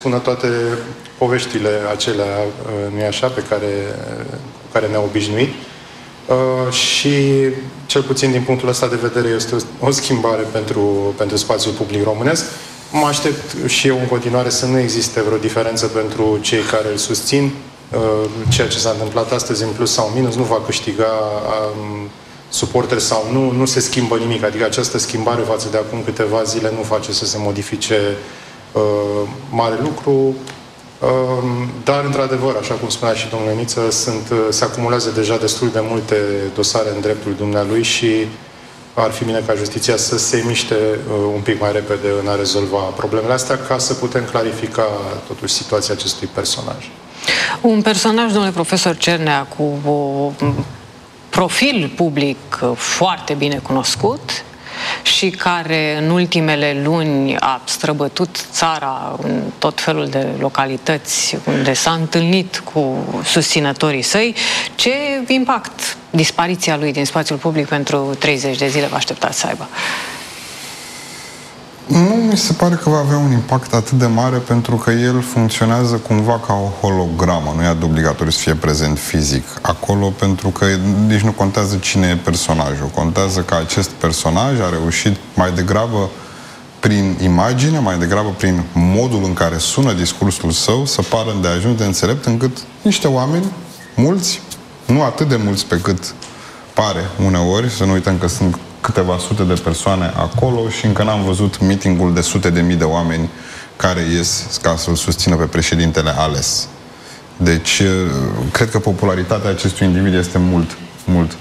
Spună toate poveștile acelea, nu-i așa, pe care ne-au obișnuit. Și, cel puțin din punctul ăsta de vedere, este o schimbare pentru spațiul public românesc. Mă aștept și eu în continuare să nu existe vreo diferență pentru cei care îl susțin. Ceea ce s-a întâmplat astăzi, în plus sau în minus, nu va câștiga suporteri sau nu, nu se schimbă nimic. Adică această schimbare față de acum câteva zile nu face să se modifice mare lucru, dar, într-adevăr, așa cum spunea și domnul Eniță, se acumulează deja destul de multe dosare în dreptul dumnealui și ar fi bine ca justiția să se miște un pic mai repede în a rezolva problemele astea, ca să putem clarifica totuși situația acestui personaj. Un personaj, domnule profesor Cernea, cu un profil public foarte bine cunoscut și care în ultimele luni a străbătut țara în tot felul de localități unde s-a întâlnit cu susținătorii săi. Ce impact dispariția lui din spațiul public pentru 30 de zile vă așteptați să aibă? Nu mi se pare că va avea un impact atât de mare, pentru că el funcționează cumva ca o hologramă. Nu e obligatoriu să fie prezent fizic acolo, pentru că nici nu contează cine e personajul. Contează că acest personaj a reușit mai degrabă prin imagine, mai degrabă prin modul în care sună discursul său, să pară îndeajuns de înțelept, încât niște oameni, mulți, nu atât de mulți pe cât pare uneori, să nu uităm că sunt câteva sute de persoane acolo și încă n-am văzut meetingul de sute de mii de oameni care ies ca să-l susțină pe președintele ales. Deci, cred că popularitatea acestui individ este mult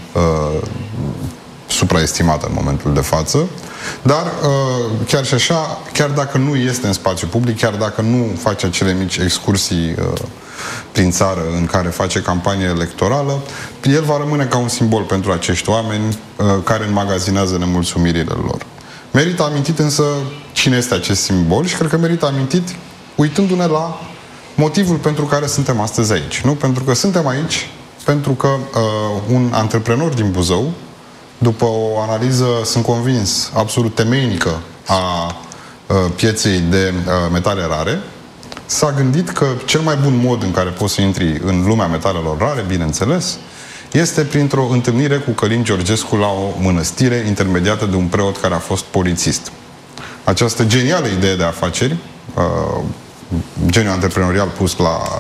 supraestimată în momentul de față, dar chiar și așa, chiar dacă nu este în spațiu public, chiar dacă nu face acele mici excursii prin țară în care face campanie electorală, el va rămâne ca un simbol pentru acești oameni care înmagazinează nemulțumirile lor. Merită amintit însă cine este acest simbol și cred că merită amintit uitându-ne la motivul pentru care suntem astăzi aici. Nu? Pentru că suntem aici pentru că un antreprenor din Buzău, după o analiză, sunt convins, absolut temeinică a pieței de metale rare, s-a gândit că cel mai bun mod în care poți să intri în lumea metalelor rare, bineînțeles, este printr-o întâlnire cu Călin Georgescu la o mănăstire intermediată de un preot care a fost polițist. Această genială idee de afaceri, geniu antreprenorial pus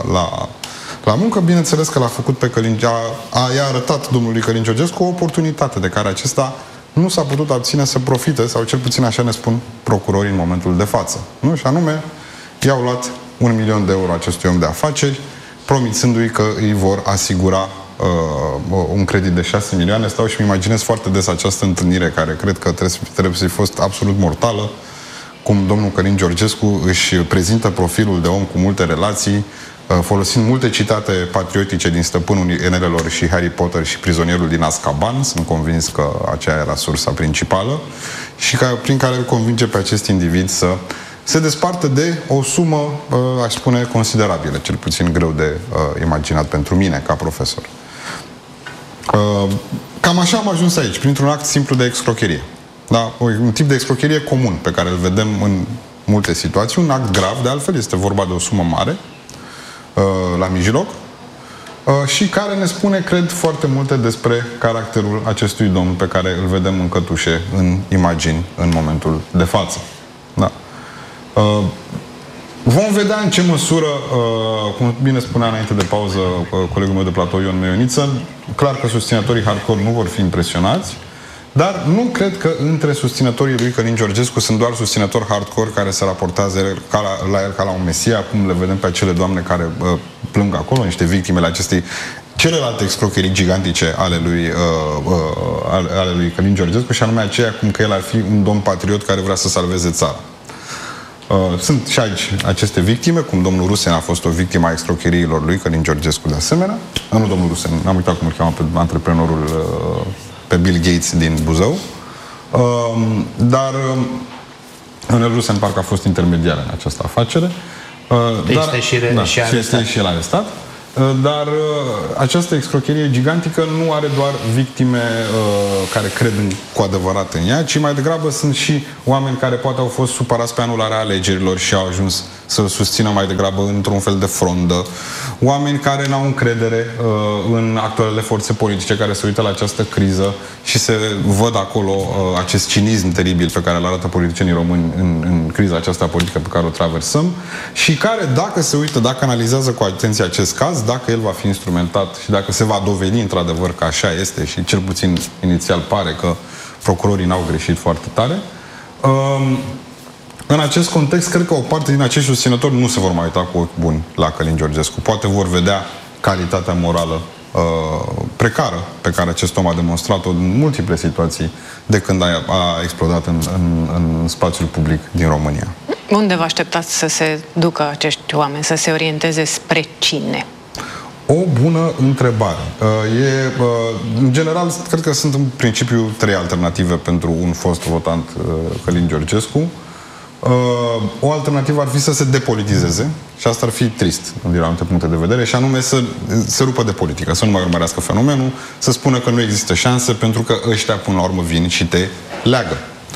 la muncă, bineînțeles că l-a făcut pe Călin, i-a arătat domnului Călin Georgescu o oportunitate de care acesta nu s-a putut abține să profite, sau cel puțin așa ne spun procurorii în momentul de față. Nu? Și anume, i-au luat 1 milion de euro acestui om de afaceri, promițându-i că îi vor asigura un credit de 6 milioane. Stau și-mi imaginez foarte des această întâlnire, care cred că trebuie să fi fost absolut mortală, cum domnul Călin Georgescu își prezintă profilul de om cu multe relații, folosind multe citate patriotice din Stăpânul Inelelor și Harry Potter și Prizonierul din Azkaban. Sunt convins că aceea era sursa principală și prin care îl convinge pe acest individ să se desparte de o sumă, aș spune, considerabilă, cel puțin greu de imaginat pentru mine, ca profesor. Cam așa am ajuns aici, printr-un act simplu de excrocherie. Da? Un tip de excrocherie comun, pe care îl vedem în multe situații, un act grav, de altfel, este vorba de o sumă mare, la mijloc, și care ne spune, cred, foarte multe despre caracterul acestui domn pe care îl vedem în cătușe, în imagini, în momentul de față. Da. Vom vedea în ce măsură, cum bine spunea înainte de pauză colegul meu de platou, Ion Meioniță, clar că susținătorii hardcore nu vor fi impresionați, dar nu cred că între susținătorii lui Călin Georgescu sunt doar susținători hardcore care se raportează la el ca la un mesia, cum le vedem pe acele doamne care plâng acolo, niște victimele acestei celelalte excrocherii gigantice ale lui Călin Georgescu, și anume aceea cum că el ar fi un domn patriot care vrea să salveze țara. Sunt și aici aceste victime, cum domnul Rusen a fost o victimă a excrocheriilor lui Călin Georgescu de asemenea. Nu domnul Rusen, am uitat cum îl cheamă pe antreprenorul, pe Bill Gates din Buzău. Dar Ionel Rusen parcă a fost intermediar în această afacere. Este și el arestat. Dar această excrocherie gigantică nu are doar victime care cred cu adevărat în ea, ci mai degrabă sunt și oameni care poate au fost supărați pe anularea alegerilor și au ajuns să susțină mai degrabă într-un fel de frondă, oameni care n-au încredere în actualele forțe politice, care se uită la această criză și se văd acolo acest cinism teribil pe care îl arată politicienii români în criza aceasta politică pe care o traversăm și care, dacă se uită, dacă analizează cu atenție acest caz, dacă el va fi instrumentat și dacă se va dovedi într-adevăr că așa este și cel puțin inițial pare că procurorii n-au greșit foarte tare, în acest context, cred că o parte din acești susținători nu se vor mai uita cu ochi buni la Călin Georgescu. Poate vor vedea calitatea morală precară pe care acest om a demonstrat-o în multiple situații de când a explodat în spațiul public din România. Unde vă așteptați să se ducă acești oameni, să se orienteze spre cine? O bună întrebare. În general, cred că sunt în principiu 3 alternative pentru un fost votant Călin Georgescu. O alternativă ar fi să se depolitizeze și asta ar fi trist din anumite puncte de vedere și anume să se rupă de politică, să nu mai urmărească fenomenul, să spună că nu există șanse pentru că ăștia până la urmă vin și te leagă.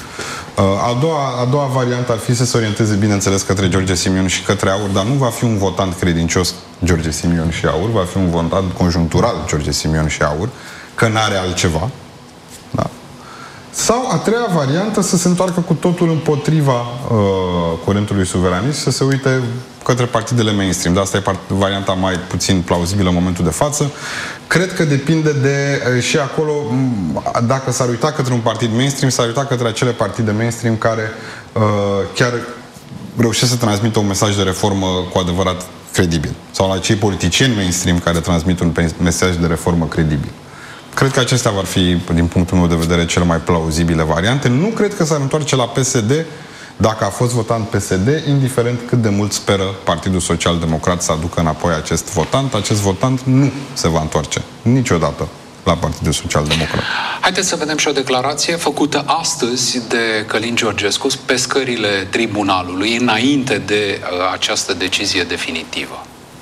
A doua variantă ar fi să se orienteze, bineînțeles, către George Simion și către Aur, dar nu va fi un votant credincios George Simion și Aur, va fi un votant conjunctural George Simion și Aur, că n-are altceva. Da? Sau a treia variantă, să se întoarcă cu totul împotriva curentului suveranist și să se uite către partidele mainstream. Dar asta e varianta mai puțin plauzibilă în momentul de față. Cred că depinde de și acolo, dacă s-ar uita către un partid mainstream, s-ar uita către acele partide mainstream care chiar reușesc să transmită un mesaj de reformă cu adevărat credibil. Sau la cei politicieni mainstream care transmit un mesaj de reformă credibil. Cred că acestea vor fi, din punctul meu de vedere, cele mai plauzibile variante. Nu cred că s-ar întoarce la PSD dacă a fost votant PSD, indiferent cât de mult speră Partidul Social Democrat să aducă înapoi acest votant. Acest votant nu se va întoarce niciodată la Partidul Social Democrat. Haideți să vedem și o declarație făcută astăzi de Călin Georgescu pe scările tribunalului, înainte de această decizie definitivă.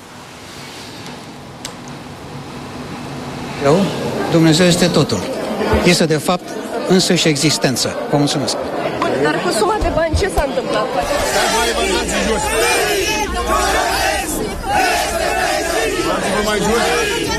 Dumnezeu este totul. Este, de fapt, însăși existență. Vă mulțumesc. Dar cu suma de bani ce s-a întâmplat? Mai jos!